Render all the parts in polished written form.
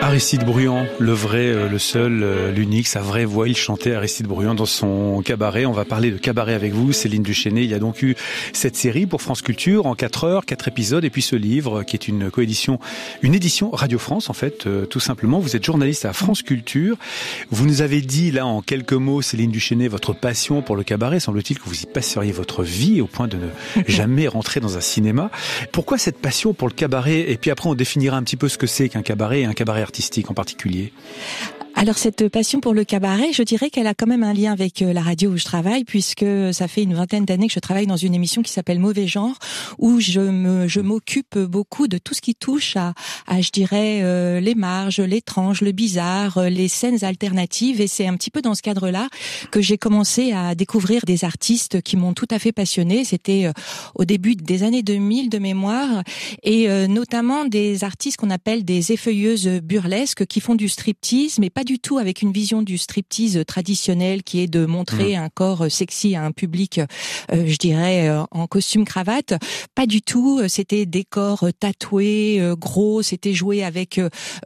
Aristide Bruand, le vrai, le seul, l'unique, sa vraie voix, il chantait Aristide Bruand dans son cabaret. On va parler de cabaret avec vous, Céline Duchesnay. Il y a donc eu cette série pour France Culture en 4 heures, 4 épisodes, et puis ce livre qui est une coédition, une édition Radio France en fait, tout simplement. Vous êtes journaliste à France Culture. Vous nous avez dit là en quelques mots, Céline Duchesnay, votre passion pour le cabaret. Semble-t-il que vous y passeriez votre vie au point de ne jamais rentrer dans un cinéma. Pourquoi cette passion pour le cabaret? Et puis après on définira un petit peu ce que c'est qu'un cabaret et un cabaret artistique en particulier. Alors cette passion pour le cabaret, je dirais qu'elle a quand même un lien avec la radio où je travaille, puisque ça fait une vingtaine d'années que je travaille dans une émission qui s'appelle Mauvais Genre, où je m'occupe beaucoup de tout ce qui touche à je dirais les marges, l'étrange, le bizarre, les scènes alternatives, et c'est un petit peu dans ce cadre-là que j'ai commencé à découvrir des artistes qui m'ont tout à fait passionnée. C'était au début des années 2000 de mémoire, et notamment des artistes qu'on appelle des effeuilleuses burlesques qui font du striptease, mais pas du tout avec une vision du striptease traditionnel qui est de montrer un corps sexy à un public, je dirais, en costume cravate. Pas du tout. C'était des corps tatoués, gros. C'était joué avec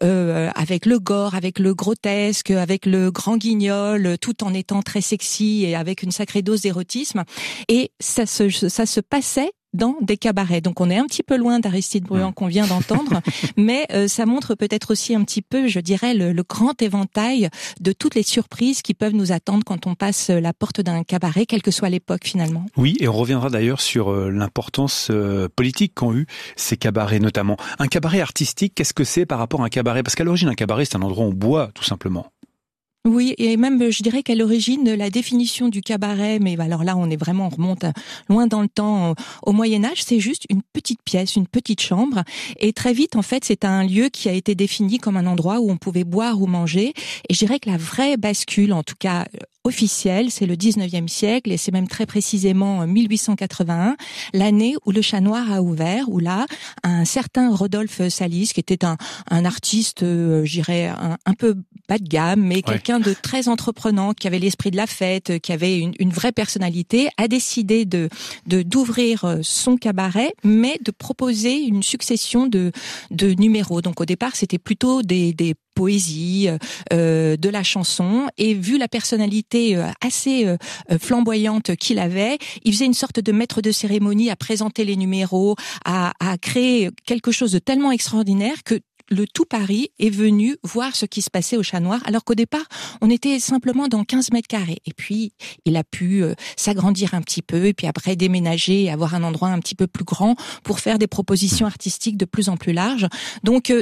le gore, avec le grotesque, avec le grand guignol, tout en étant très sexy et avec une sacrée dose d'érotisme. Et ça se passait dans des cabarets. Donc on est un petit peu loin d'Aristide Bruand qu'on vient d'entendre, mais ça montre peut-être aussi un petit peu, je dirais, le grand éventail de toutes les surprises qui peuvent nous attendre quand on passe la porte d'un cabaret, quelle que soit l'époque finalement. Oui, et on reviendra d'ailleurs sur l'importance politique qu'ont eu ces cabarets notamment. Un cabaret artistique, qu'est-ce que c'est par rapport à un cabaret? Parce qu'à l'origine, un cabaret, c'est un endroit où on boit, tout simplement. Oui, et même je dirais qu'à l'origine la définition du cabaret, mais alors là on remonte loin dans le temps au Moyen-Âge, c'est juste une petite pièce, une petite chambre, et très vite en fait c'est un lieu qui a été défini comme un endroit où on pouvait boire ou manger, et je dirais que la vraie bascule, en tout cas officielle, c'est le 19e siècle, et c'est même très précisément 1881, l'année où le Chat Noir a ouvert, où là un certain Rodolphe Salis, qui était un artiste, je dirais un peu bas de gamme, mais quelqu'un de très entreprenant, qui avait l'esprit de la fête, qui avait une vraie personnalité, a décidé d'ouvrir son cabaret, mais de proposer une succession de numéros. Donc au départ, c'était plutôt des poésie, de la chanson, et vu la personnalité assez flamboyante qu'il avait, il faisait une sorte de maître de cérémonie à présenter les numéros, à créer quelque chose de tellement extraordinaire que le tout Paris est venu voir ce qui se passait au Chat Noir, alors qu'au départ, on était simplement dans 15 mètres carrés. Et puis, il a pu s'agrandir un petit peu, et puis après déménager et avoir un endroit un petit peu plus grand pour faire des propositions artistiques de plus en plus larges. Donc,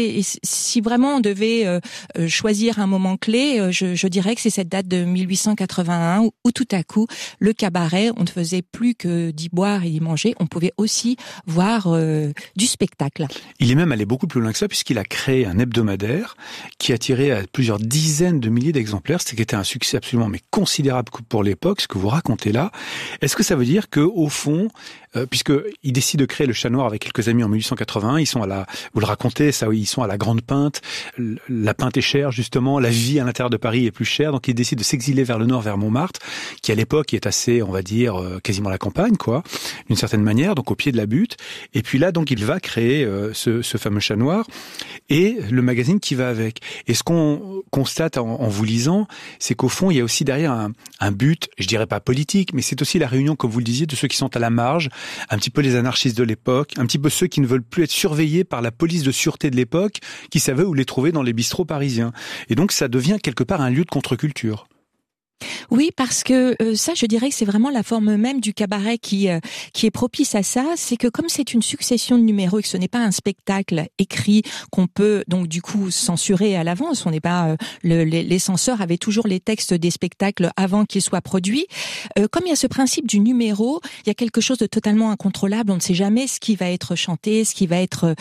si vraiment on devait choisir un moment clé, je dirais que c'est cette date de 1881 où tout à coup, le cabaret, on ne faisait plus que d'y boire et d'y manger, on pouvait aussi voir du spectacle. Il est même allé beaucoup plus loin que ça, puisqu'il a créé un hebdomadaire qui a tiré à plusieurs dizaines de milliers d'exemplaires. C'était un succès absolument mais considérable pour l'époque, ce que vous racontez là. Est-ce que ça veut dire que au fond, puisqu'il décide de créer le Chat Noir avec quelques amis en 1881, ils sont vous le racontez, ça, ils sont à la Grande Pinte. La Pinte est chère, justement. La vie à l'intérieur de Paris est plus chère. Donc, il décide de s'exiler vers le nord, vers Montmartre, qui à l'époque est assez, on va dire, quasiment la campagne, quoi, d'une certaine manière, donc au pied de la butte. Et puis là, donc, il va créer ce fameux Chat Noir et le magazine qui va avec. Et ce qu'on constate en vous lisant, c'est qu'au fond, il y a aussi derrière un but, je dirais pas politique, mais c'est aussi la réunion, comme vous le disiez, de ceux qui sont à la marge, un petit peu les anarchistes de l'époque, un petit peu ceux qui ne veulent plus être surveillés par la police de sûreté de l'époque, qui savaient où les trouver dans les bistrots parisiens. Et donc, ça devient quelque part un lieu de contre-culture. Oui, parce que ça, je dirais que c'est vraiment la forme même du cabaret qui est propice à ça. C'est que comme c'est une succession de numéros et que ce n'est pas un spectacle écrit qu'on peut donc du coup censurer à l'avance, on n'est pas les censeurs avaient toujours les textes des spectacles avant qu'ils soient produits. Comme il y a ce principe du numéro, il y a quelque chose de totalement incontrôlable. On ne sait jamais ce qui va être chanté, ce qui va être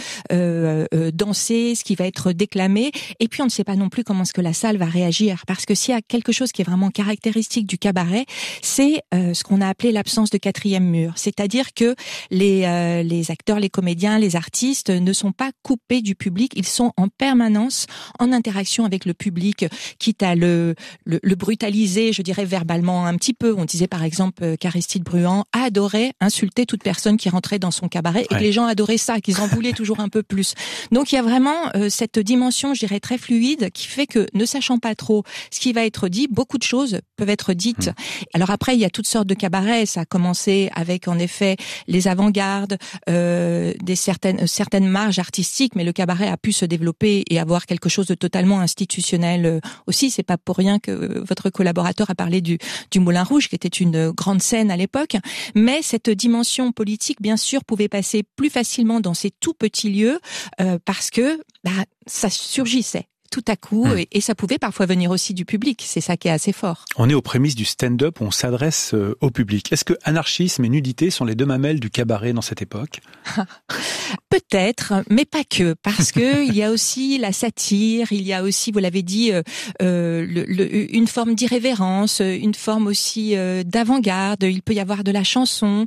dansé, ce qui va être déclamé, et puis on ne sait pas non plus comment est-ce que la salle va réagir. Parce que s'il y a quelque chose qui est vraiment caractéristique du cabaret, c'est ce qu'on a appelé l'absence de quatrième mur. C'est-à-dire que les acteurs, les comédiens, les artistes ne sont pas coupés du public. Ils sont en permanence en interaction avec le public, quitte à le brutaliser, je dirais verbalement un petit peu. On disait par exemple qu'Aristide Bruand adorait insulter toute personne qui rentrait dans son cabaret et que les gens adoraient ça, qu'ils en voulaient toujours un peu plus. Donc il y a vraiment cette dimension, je dirais, très fluide qui fait que, ne sachant pas trop ce qui va être dit, beaucoup de choses peuvent être dites. Alors après, il y a toutes sortes de cabarets. Ça a commencé avec, en effet, les avant-gardes, certaines marges artistiques, mais le cabaret a pu se développer et avoir quelque chose de totalement institutionnel aussi. C'est pas pour rien que votre collaborateur a parlé du Moulin Rouge, qui était une grande scène à l'époque. Mais cette dimension politique, bien sûr, pouvait passer plus facilement dans ces tout petits lieux parce que ça surgissait tout à coup, et ça pouvait parfois venir aussi du public. C'est ça qui est assez fort. On est aux prémices du stand-up où on s'adresse au public. Est-ce que anarchisme et nudité sont les deux mamelles du cabaret dans cette époque? Peut-être, mais pas que, parce que il y a aussi la satire, il y a aussi, vous l'avez dit, une forme d'irrévérence, une forme aussi d'avant-garde. Il peut y avoir de la chanson.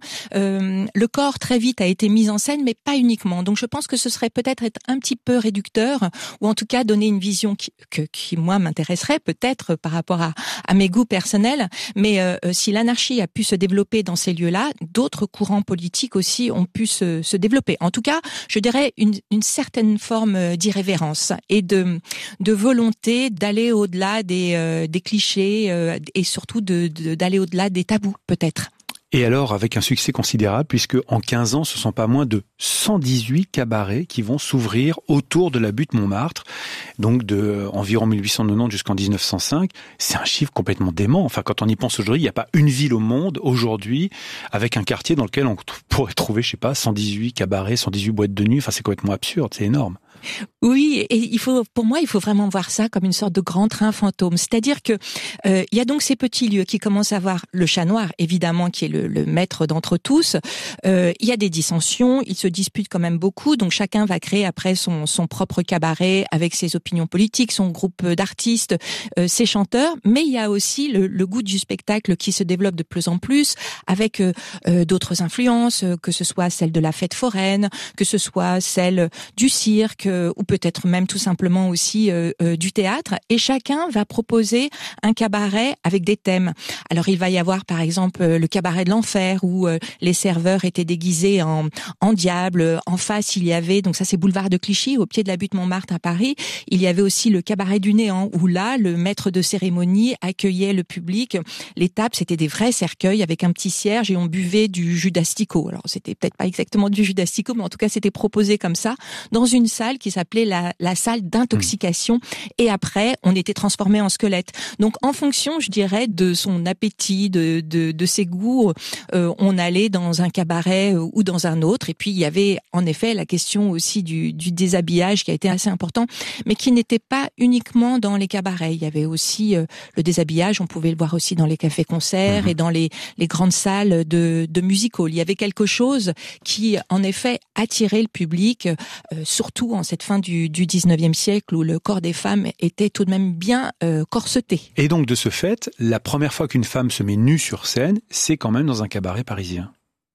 Le corps très vite a été mis en scène, mais pas uniquement. Donc je pense que ce serait peut-être être un petit peu réducteur, ou en tout cas donner une vision qui moi m'intéresserait peut-être par rapport à mes goûts personnels. Mais si l'anarchie a pu se développer dans ces lieux-là, d'autres courants politiques aussi ont pu se développer. En tout cas, je dirais une certaine forme d'irrévérence et de volonté d'aller au-delà des clichés et surtout d'aller au-delà des tabous, peut-être. Et alors, avec un succès considérable, puisque en 15 ans, ce sont pas moins de 118 cabarets qui vont s'ouvrir autour de la butte Montmartre, donc de environ 1890 jusqu'en 1905. C'est un chiffre complètement dément. Enfin, quand on y pense aujourd'hui, il n'y a pas une ville au monde, aujourd'hui, avec un quartier dans lequel on pourrait trouver, 118 cabarets, 118 boîtes de nuit. Enfin, c'est complètement absurde, c'est énorme. Oui, et pour moi, il faut vraiment voir ça comme une sorte de grand train fantôme. C'est-à-dire que il y a donc ces petits lieux qui commencent à avoir le chat noir, évidemment, qui est le maître d'entre tous. Il y a des dissensions, ils se disputent quand même beaucoup, donc chacun va créer après son propre cabaret avec ses opinions politiques, son groupe d'artistes, ses chanteurs. Mais il y a aussi le goût du spectacle qui se développe de plus en plus avec d'autres influences, que ce soit celle de la fête foraine, que ce soit celle du cirque, ou peut-être même tout simplement aussi du théâtre, et chacun va proposer un cabaret avec des thèmes. Alors il va y avoir par exemple le cabaret de l'enfer où les serveurs étaient déguisés en diable. En face il y avait, donc ça c'est boulevard de Clichy, au pied de la butte Montmartre à Paris, il y avait aussi le cabaret du néant où là le maître de cérémonie accueillait le public. Les tables c'était des vrais cercueils avec un petit cierge et on buvait du jus d'asticot. Alors c'était peut-être pas exactement du jus d'asticot, mais en tout cas c'était proposé comme ça dans une salle qui s'appelait la salle d'intoxication, et après on était transformé en squelette. Donc en fonction, je dirais, de son appétit, de ses goûts, on allait dans un cabaret ou dans un autre. Et puis il y avait en effet la question aussi du déshabillage qui a été assez important, mais qui n'était pas uniquement dans les cabarets. Il y avait aussi le déshabillage, on pouvait le voir aussi dans les cafés-concerts et dans les grandes salles de music hall. Il y avait quelque chose qui en effet attirait le public, surtout en cette fin du 19e siècle où le corps des femmes était tout de même bien corseté. Et donc de ce fait, la première fois qu'une femme se met nue sur scène, c'est quand même dans un cabaret parisien.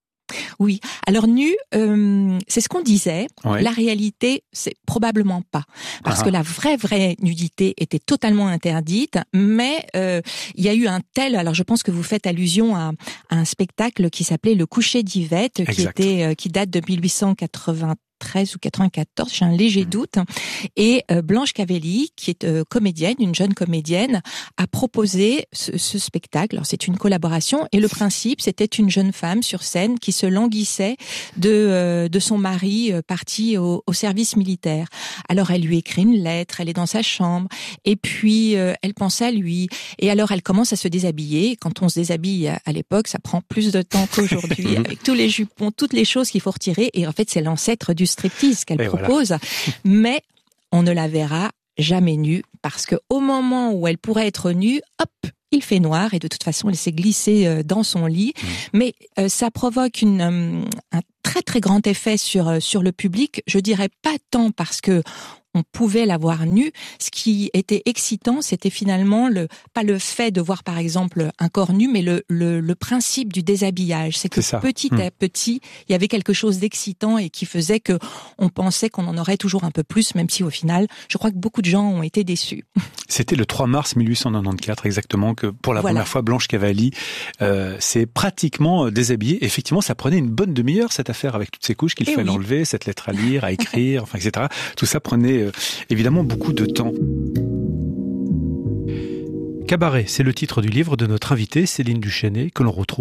Oui, alors nu, c'est ce qu'on disait. Ouais. La réalité, c'est probablement pas, parce que la vraie nudité était totalement interdite. Mais il y a eu un tel. Alors, je pense que vous faites allusion à un spectacle qui s'appelait Le Coucher d'Yvette, qui date de 1893 ou 94, j'ai un léger doute. Et Blanche Cavelli, qui est comédienne, une jeune comédienne, a proposé ce spectacle. Alors c'est une collaboration et le principe, c'était une jeune femme sur scène qui se languissait de son mari parti au service militaire. Alors elle lui écrit une lettre, elle est dans sa chambre et puis elle pense à lui. Et alors elle commence à se déshabiller. Quand on se déshabille à l'époque, ça prend plus de temps qu'aujourd'hui avec tous les jupons, toutes les choses qu'il faut retirer. Et en fait, c'est l'ancêtre du striptease qu'elle propose, voilà. Mais on ne la verra jamais nue parce que au moment où elle pourrait être nue, hop, il fait noir et de toute façon elle s'est glissée dans son lit. Mais ça provoque un très très grand effet sur le public. Je dirais pas tant parce que on pouvait la voir nue. Ce qui était excitant, c'était finalement pas le fait de voir par exemple un corps nu, mais le principe du déshabillage. C'est que petit à petit, il y avait quelque chose d'excitant et qui faisait que on pensait qu'on en aurait toujours un peu plus, même si au final, je crois que beaucoup de gens ont été déçus. C'était le 3 mars 1894 exactement que pour la première fois Blanche Cavalli s'est pratiquement déshabillée. Effectivement, ça prenait une bonne demi-heure cette affaire avec toutes ces couches qu'il fallait enlever, cette lettre à lire, à écrire, enfin etc. Tout ça prenait évidemment beaucoup de temps. Cabaret, c'est le titre du livre de notre invitée Céline Duchesnay que l'on retrouve